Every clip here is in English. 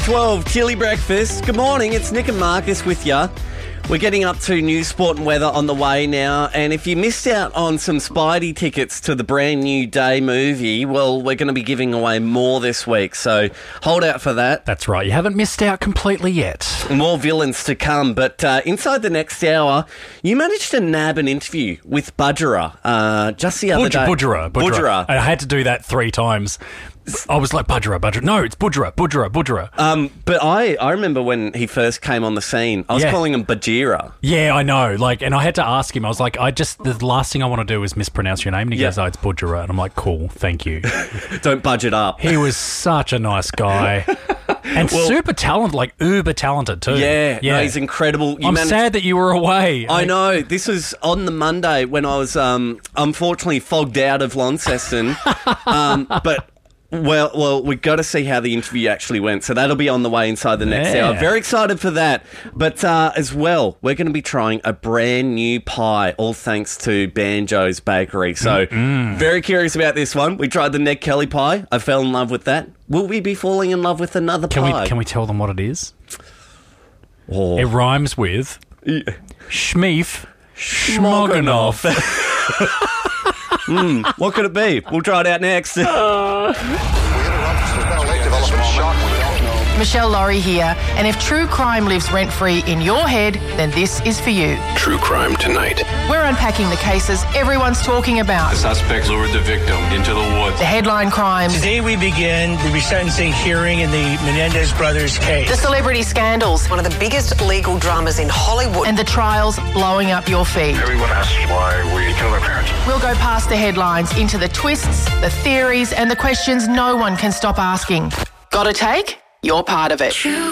12, Chili Breakfast. Good morning, it's Nick and Marcus with you. We're getting up to news, sport and weather on the way now, and if you missed out on some Spidey tickets to the brand new Day movie, well, we're going to be giving away more this week, so hold out for that. That's right, you haven't missed out completely yet. More villains to come, but inside the next hour, you managed to nab an interview with Budgerah just the other day. Budgerah. I had to do that 3 times. I was like, Budgerah. No, it's Budgerah. But I remember when he first came on the scene, I was calling him Budgerah. Yeah, I know. And I had to ask him. I was like, the last thing I want to do is mispronounce your name. And he goes, oh, it's Budgerah. And I'm like, cool, thank you. Don't budget up. He was such a nice guy. And super talented, uber talented too. Yeah. No, he's incredible. I'm sad that you were away. I know. This was on the Monday when I was unfortunately fogged out of Launceston. But... Well, we've got to see how the interview actually went. So that'll be on the way inside the next hour. Very excited for that. But as well, we're going to be trying a brand new pie, all thanks to Banjo's Bakery. So very curious about this one. We tried the Ned Kelly pie. I fell in love with that. Will we be falling in love with another pie? Can we tell them what it is? Oh. It rhymes with Schmeef Schmoganoff. What could it be? We'll try it out next. Michelle Laurie here, and if true crime lives rent-free in your head, then this is for you. True Crime Tonight. We're unpacking the cases everyone's talking about. The suspect lured the victim into the woods. The headline crimes. Today we begin the resentencing hearing in the Menendez brothers case. The celebrity scandals. One of the biggest legal dramas in Hollywood. And the trials blowing up your feed. Everyone asks why we kill their parents. We'll go past the headlines into the twists, the theories, and the questions no one can stop asking. Got a take? You're part of it. True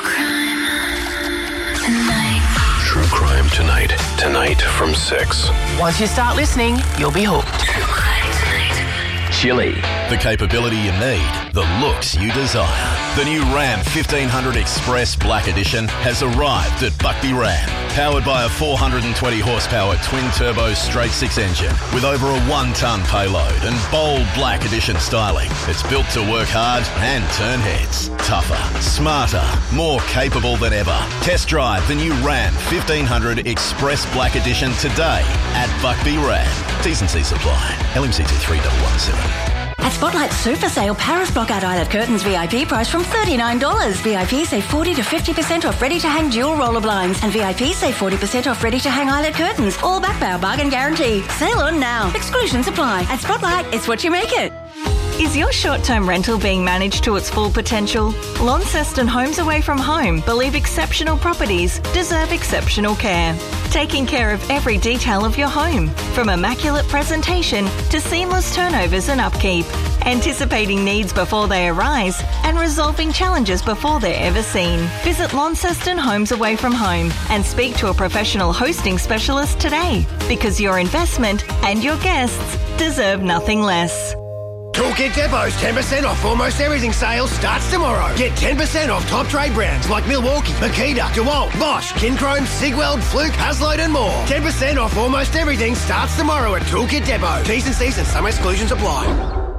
Crime Tonight. True Crime Tonight. Tonight from 6. Once you start listening, you'll be hooked. True Crime Tonight. Chili. The capability you need, the looks you desire. The new Ram 1500 Express Black Edition has arrived at Buckby Ram. Powered by a 420 horsepower twin-turbo straight-six engine with over a 1-ton payload and bold Black Edition styling. It's built to work hard and turn heads. Tougher, smarter, more capable than ever. Test drive the new Ram 1500 Express Black Edition today at Buckby Ram. T's and C's apply. LMCT 3117. At Spotlight Super Sale, Paris Blockout Eyelet Curtains VIP price from $39. VIP save 40 to 50% off ready-to-hang dual roller blinds. And VIP save 40% off ready-to-hang eyelet curtains. All backed by our bargain guarantee. Sale on now. Exclusions apply. At Spotlight, it's what you make it. Is your short-term rental being managed to its full potential? Launceston Homes Away from Home believe exceptional properties deserve exceptional care. Taking care of every detail of your home, from immaculate presentation to seamless turnovers and upkeep. Anticipating needs before they arise and resolving challenges before they're ever seen. Visit Launceston Homes Away from Home and speak to a professional hosting specialist today, because your investment and your guests deserve nothing less. Toolkit Depot's 10% off almost everything sale starts tomorrow. Get 10% off top trade brands like Milwaukee, Makita, DeWalt, Bosch, Kinchrome, Sigweld, Fluke, Hasload and more. 10% off almost everything starts tomorrow at Toolkit Depot. T's and C's and some exclusions apply.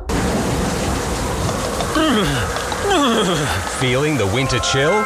Feeling the winter chill?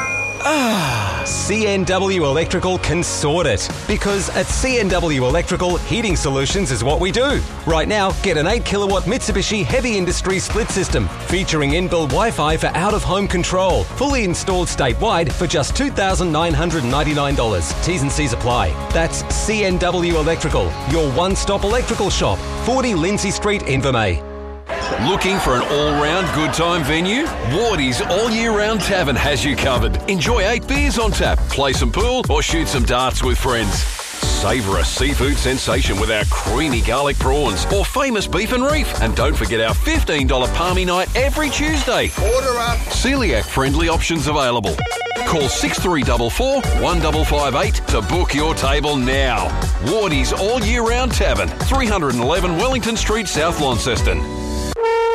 CNW Electrical can sort it. Because at CNW Electrical, heating solutions is what we do. Right now, get an 8 kilowatt Mitsubishi Heavy Industry split system featuring inbuilt Wi-Fi for out-of-home control. Fully installed statewide for just $2,999. T's and C's apply. That's CNW Electrical, your one-stop electrical shop. 40 Lindsay Street, Invermay. Looking for an all-round good time venue? Wardy's All Year Round Tavern has you covered. Enjoy 8 beers on tap, play some pool or shoot some darts with friends. Savour a seafood sensation with our creamy garlic prawns or famous beef and reef. And don't forget our $15 palmy night every Tuesday. Order up. Celiac-friendly options available. Call 6344 1558 to book your table now. Wardy's All Year Round Tavern, 311 Wellington Street, South Launceston.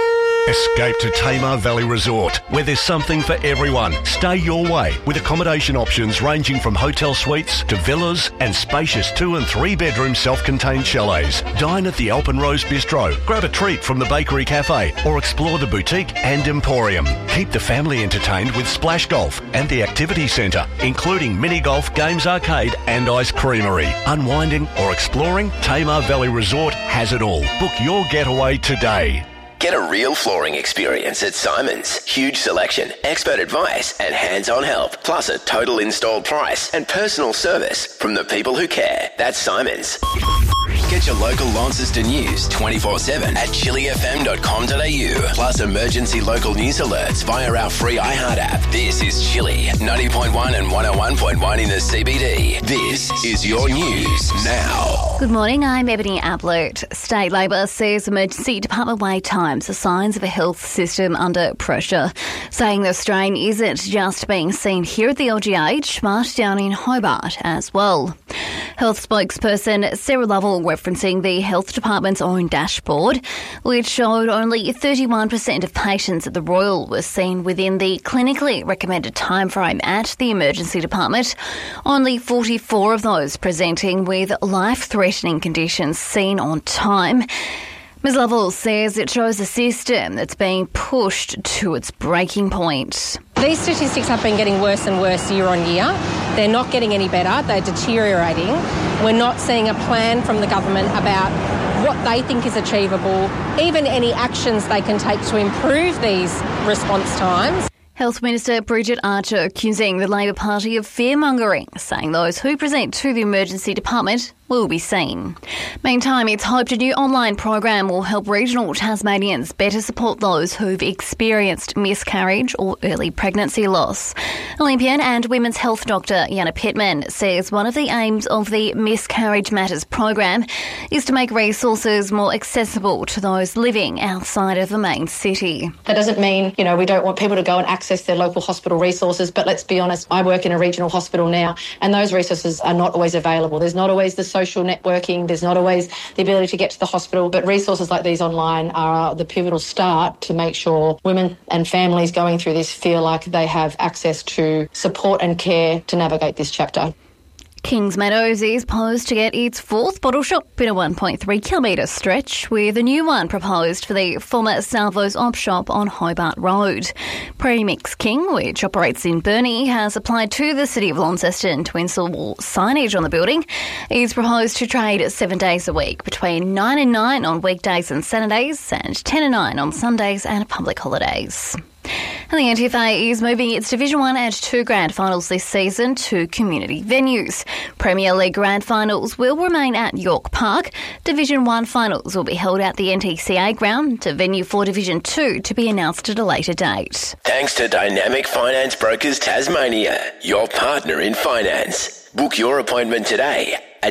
Escape to Tamar Valley Resort, where there's something for everyone. Stay your way with accommodation options ranging from hotel suites to villas and spacious 2 and 3 bedroom self-contained chalets. Dine at the Alpenrose Bistro, grab a treat from the Bakery Cafe, or explore the boutique and emporium. Keep the family entertained with Splash Golf and the Activity Centre, including mini golf, games arcade and ice creamery. Unwinding or exploring, Tamar Valley Resort has it all. Book your getaway today. Get a real flooring experience at Simon's. Huge selection, expert advice and hands-on help, plus a total installed price and personal service from the people who care. That's Simon's. Get your local Launceston news 24/7 at chillyfm.com.au. Plus emergency local news alerts via our free iHeart app. This is Chilly 90.1 and 101.1 in the CBD. This is your news now. Good morning, I'm Ebony Ablett. State Labor says emergency department wait times are signs of a health system under pressure, saying the strain isn't just being seen here at the LGH, but down in Hobart as well. Health spokesperson Sarah Lovell referencing the Health Department's own dashboard, which showed only 31% of patients at the Royal were seen within the clinically recommended timeframe at the emergency department. Only 44 of those presenting with life-threatening conditions seen on time. Ms Lovell says it shows a system that's being pushed to its breaking point. These statistics have been getting worse and worse year on year. They're not getting any better. They're deteriorating. We're not seeing a plan from the government about what they think is achievable, even any actions they can take to improve these response times. Health Minister Bridget Archer accusing the Labor Party of fear-mongering, saying those who present to the emergency department will be seen. Meantime, it's hoped a new online program will help regional Tasmanians better support those who've experienced miscarriage or early pregnancy loss. Olympian and women's health doctor Yana Pittman says one of the aims of the Miscarriage Matters program is to make resources more accessible to those living outside of the main city. That doesn't mean, we don't want people to go and access their local hospital resources, but let's be honest, I work in a regional hospital now and those resources are not always available. There's not always the social networking, there's not always the ability to get to the hospital, but resources like these online are the pivotal start to make sure women and families going through this feel like they have access to support and care to navigate this chapter. Kings Meadows is poised to get its fourth bottle shop in a 1.3 kilometre stretch, with a new one proposed for the former Salvo's op shop on Hobart Road. Premix King, which operates in Burnie, has applied to the City of Launceston to install signage on the building. It's proposed to trade 7 days a week, between 9 and 9 on weekdays and Saturdays, and 10 and 9 on Sundays and public holidays. And the NTFA is moving its Division 1 and 2 grand finals this season to community venues. Premier League grand finals will remain at York Park. Division 1 finals will be held at the NTCA ground, to venue for Division 2 to be announced at a later date. Thanks to Dynamic Finance Brokers Tasmania, your partner in finance. Book your appointment today at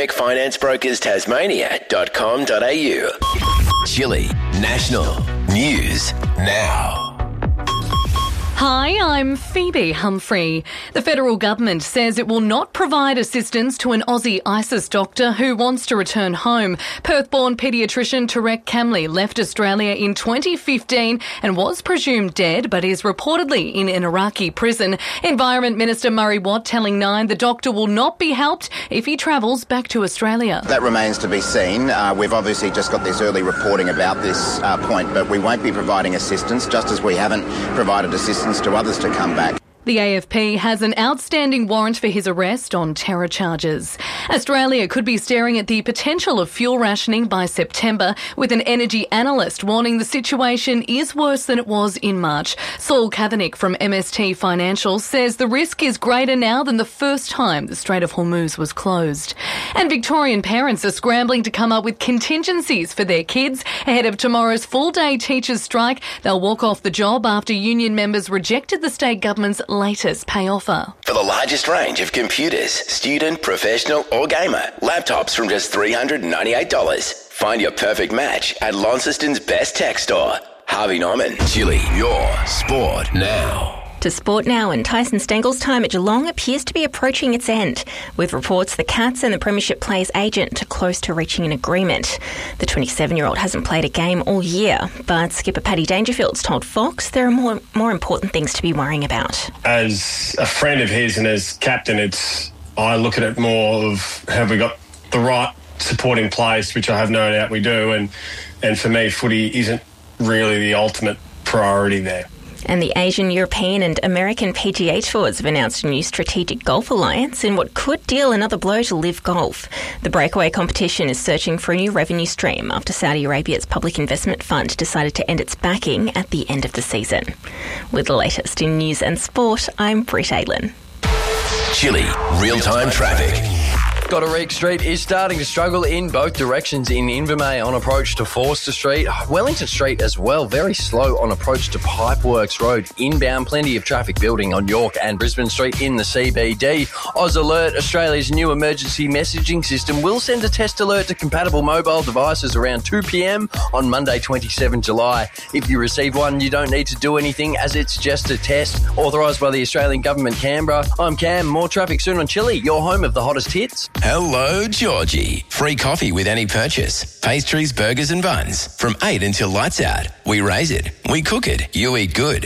dynamicfinanceBrokersTasmania.com.au. Chilly National News Now. Hi, I'm Phoebe Humphrey. The federal government says it will not provide assistance to an Aussie ISIS doctor who wants to return home. Perth-born paediatrician Tarek Kamli left Australia in 2015 and was presumed dead, but is reportedly in an Iraqi prison. Environment Minister Murray Watt telling Nine the doctor will not be helped if he travels back to Australia. That remains to be seen. We've obviously just got this early reporting about this point, but we won't be providing assistance, just as we haven't provided assistance to others to come back. The AFP has an outstanding warrant for his arrest on terror charges. Australia could be staring at the potential of fuel rationing by September, with an energy analyst warning the situation is worse than it was in March. Saul Kavanagh from MST Financial says the risk is greater now than the first time the Strait of Hormuz was closed. And Victorian parents are scrambling to come up with contingencies for their kids ahead of tomorrow's full-day teachers' strike. They'll walk off the job after union members rejected the state government's latest pay offer. For the largest range of computers, student, professional or gamer, laptops from just $398. Find your perfect match at Launceston's best tech store. Harvey Norman. Chilly, your sport now. To Sport now, and Tyson Stengel's time at Geelong appears to be approaching its end, with reports the Cats and the Premiership players' agent are close to reaching an agreement. The 27-year-old hasn't played a game all year, but skipper Paddy Dangerfield's told Fox there are more important things to be worrying about. As a friend of his and as captain, I look at it more of have we got the right support in place, which I have no doubt we do, and for me, footy isn't really the ultimate priority there. And the Asian, European and American PGA Tours have announced a new strategic golf alliance in what could deal another blow to LIV Golf. The breakaway competition is searching for a new revenue stream after Saudi Arabia's public investment fund decided to end its backing at the end of the season. With the latest in news and sport, I'm Britt Aylin. Chili, real-time traffic. Goderich Street is starting to struggle in both directions in Invermay on approach to Forster Street. Wellington Street as well, very slow on approach to Pipeworks Road. Inbound, plenty of traffic building on York and Brisbane Street in the CBD. Oz Alert, Australia's new emergency messaging system, will send a test alert to compatible mobile devices around 2 p.m. on Monday 27 July. If you receive one, you don't need to do anything as it's just a test. Authorised by the Australian Government, Canberra. I'm Cam. More traffic soon on Chili, your home of the hottest hits. Hello, Georgie. Free coffee with any purchase. Pastries, burgers and buns. From 8 until lights out. We raise it. We cook it. You eat good.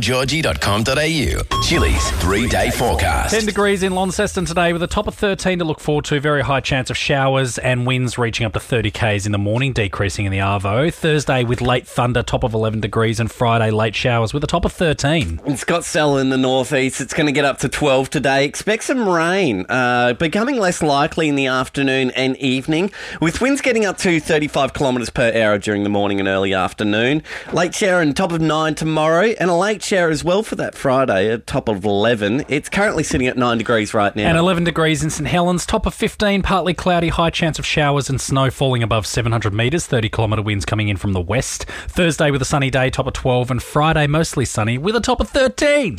HelloGeorgie.com.au. Chili's 3-day forecast. 10 degrees in Launceston today with a top of 13 to look forward to. Very high chance of showers and winds reaching up to 30 k's in the morning, decreasing in the Arvo. Thursday with late thunder, top of 11 degrees, and Friday late showers with a top of 13. In Scottsdale in the northeast, it's going to get up to 12 today. Expect some rain, becoming less likely in the afternoon and evening, with winds getting up to 35 kilometres per hour during the morning and early afternoon. Late shower and top of 9 tomorrow, and a late shower as well for that Friday, a top of 11. It's currently sitting at 9 degrees right now. And 11 degrees in St Helens, top of 15, partly cloudy, high chance of showers and snow falling above 700 metres, 30-kilometre winds coming in from the west. Thursday with a sunny day, top of 12, and Friday mostly sunny with a top of 13.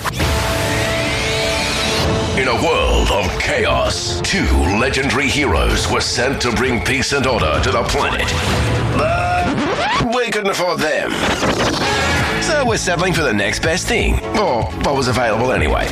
In a world of chaos, 2 legendary heroes were sent to bring peace and order to the planet. But we couldn't afford them. So we're settling for the next best thing, or what was available anyway.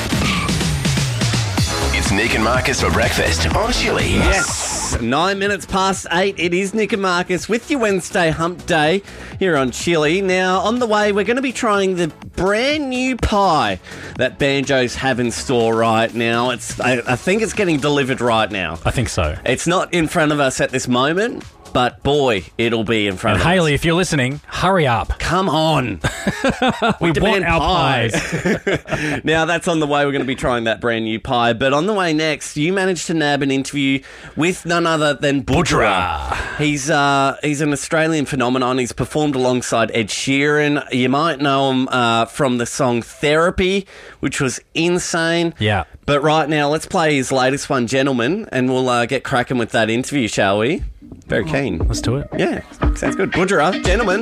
It's Nick and Marcus for breakfast on Chili. Yes, 9 minutes past 8. It is Nick and Marcus with your Wednesday hump day here on Chili. Now, on the way, we're going to be trying the brand new pie that Banjos have in store right now. I think it's getting delivered right now. I think so. It's not in front of us at this moment, but boy, it'll be in front of us. Hayley, if you're listening, hurry up. Come on. We want our pies. Now, that's on the way. We're going to be trying that brand new pie. But on the way next, you managed to nab an interview with none other than Budra. He's an Australian phenomenon. He's performed alongside Ed Sheeran. You might know him from the song Therapy, which was insane. Yeah. But right now, let's play his latest one, Gentleman, and we'll get cracking with that interview, shall we? Very keen. Let's do it. Yeah, sounds good. Budra, Gentleman.